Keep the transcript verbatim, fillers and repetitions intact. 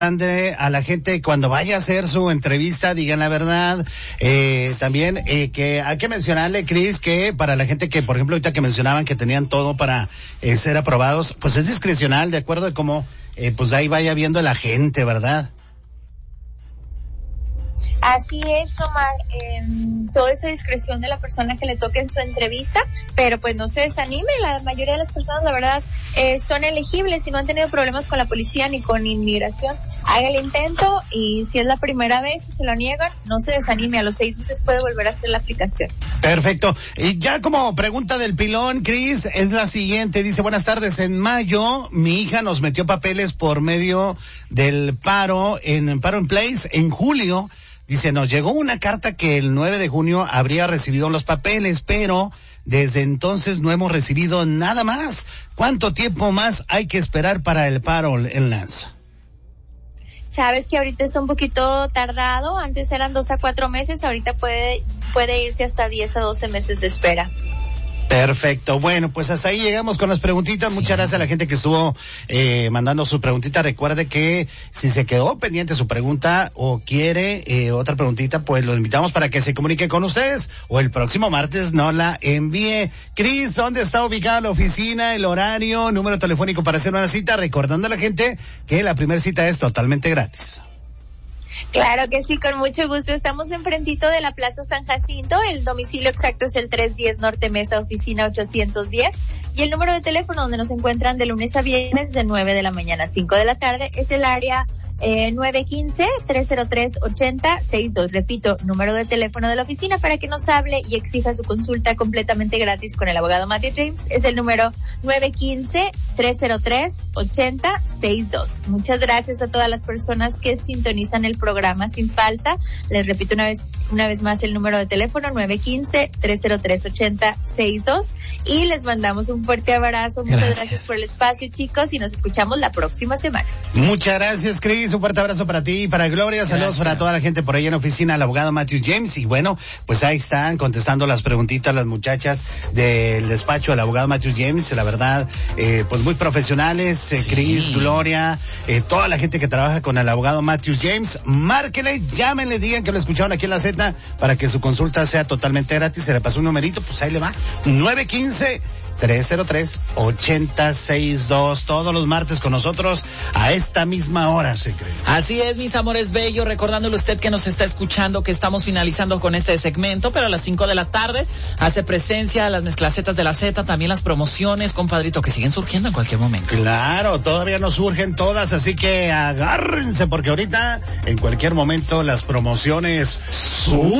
a la gente cuando vaya a hacer su entrevista, digan la verdad. Eh, sí. También eh, que hay que mencionarle, Cris, que para la gente que, por ejemplo, ahorita que mencionaban que tenían todo para eh, ser aprobados, pues es discrecional, de acuerdo a cómo, eh, pues ahí vaya viendo la gente, ¿verdad? Así es, Omar, eh, toda esa discreción de la persona que le toque en su entrevista, pero pues no se desanime, la mayoría de las personas, la verdad, eh, son elegibles y no han tenido problemas con la policía ni con inmigración. Haga el intento y si es la primera vez y se lo niegan, no se desanime, a los seis meses puede volver a hacer la aplicación. Perfecto. Y ya como pregunta del pilón, Cris, es la siguiente, dice, buenas tardes, en mayo mi hija nos metió papeles por medio del paro, en Paro en Place, en julio. Dice, nos llegó una carta que el nueve de junio habría recibido los papeles, pero desde entonces no hemos recibido nada más. ¿Cuánto tiempo más hay que esperar para el paro en Lance? Sabes que ahorita está un poquito tardado, antes eran dos a cuatro meses, ahorita puede, puede irse hasta diez a doce meses de espera. Perfecto. Bueno, pues hasta ahí llegamos con las preguntitas. Sí. Muchas gracias a la gente que estuvo eh, mandando su preguntita. Recuerde que si se quedó pendiente su pregunta o quiere eh, otra preguntita, pues lo invitamos para que se comunique con ustedes o el próximo martes no la envíe. Cris, ¿dónde está ubicada la oficina, el horario, número telefónico para hacer una cita? Recordando a la gente que la primera cita es totalmente gratis. Claro que sí, con mucho gusto. Estamos enfrentito de la Plaza San Jacinto. El domicilio exacto es el trescientos diez Norte Mesa, oficina ochocientos diez. Y el número de teléfono donde nos encuentran de lunes a viernes de nueve de la mañana a cinco de la tarde es el área eh, nueve uno cinco, tres cero tres, ocho cero seis dos. Repito, número de teléfono de la oficina para que nos hable y exija su consulta completamente gratis con el abogado Matthew James. Es el número nueve uno cinco, tres cero tres, ocho cero seis dos. Muchas gracias a todas las personas que sintonizan el programa sin falta. Les repito una vez, una vez más el número de teléfono nueve uno cinco, tres cero tres, ocho cero seis dos y les mandamos un fuerte abrazo. Muchas gracias. gracias por el espacio, chicos, y nos escuchamos la próxima semana. Muchas gracias, Cris. Un fuerte abrazo para ti y para Gloria. Saludos gracias. Para toda la gente por ahí en la oficina, el abogado Matthew James. Y bueno, pues ahí están contestando las preguntitas las muchachas del despacho del abogado Matthew James. La verdad, eh, pues muy profesionales, eh, sí. Cris, Gloria, eh, toda la gente que trabaja con el abogado Matthew James. Márquenle, llámenle, digan que lo escucharon aquí en la Z para que su consulta sea totalmente gratis. Se le pasó un numerito, pues ahí le va. nueve uno cinco, tres cero tres, ocho cero seis dos, todos los martes con nosotros a esta misma hora, se cree. Así es, mis amores bellos, recordándole usted que nos está escuchando que estamos finalizando con este segmento, pero a las cinco de la tarde hace presencia las mezclacetas de la Z, también las promociones, compadrito, que siguen surgiendo en cualquier momento. Claro, todavía nos surgen todas, así que agárrense porque ahorita en cualquier momento las promociones suben.